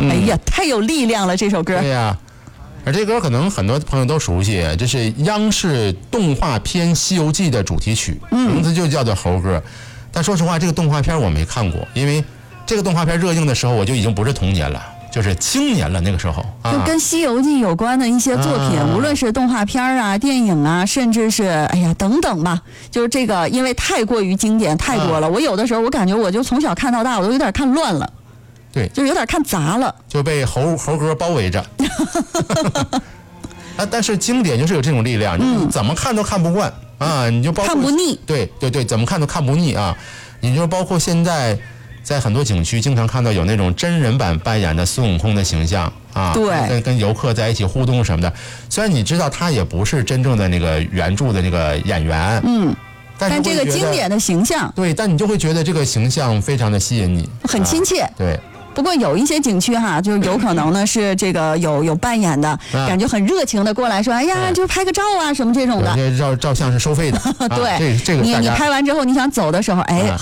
哎呀，太有力量了这首歌。 对呀。而这歌可能很多朋友都熟悉，这是央视动画片《西游记》的主题曲，名字就叫做猴歌。但说实话，这个动画片我没看过，因为这个动画片热映的时候我就已经不是童年了，就是青年了。那个时候就跟《西游记》有关的一些作品，无论是动画片啊、电影啊，甚至是等等吧，就是这个，因为太过于经典，太多了。我有的时候我感觉我就从小看到大，我都有点看乱了。 对， 就有点看杂了， 就被猴歌包围着。但是经典就是有这种力量，你怎么看都看不惯啊！你就包括看不腻。 对，怎么看都看不腻啊！你就包括现在在很多景区经常看到有那种真人版扮演的孙悟空的形象啊， 对， 跟游客在一起互动什么的。虽然你知道他也不是真正的那个原著的那个演员，但这个经典的形象， 对，但你就会觉得这个形象非常的吸引你， 很亲切。 对。 不过有一些景区哈，就是有可能呢是这个有扮演的，感觉很热情的过来说，哎呀，就拍个照啊什么这种的。 照相是收费的。 对， 这个你拍完之后，你想走的时候，